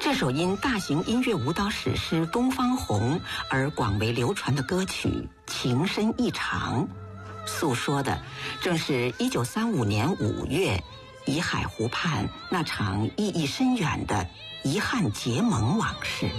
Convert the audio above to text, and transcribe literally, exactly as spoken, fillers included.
这首因大型音乐舞蹈史诗《东方红》而广为流传的歌曲《情深意长》，诉说的正是一九三五年五月沂海湖畔那场意义深远的遗憾结盟往事。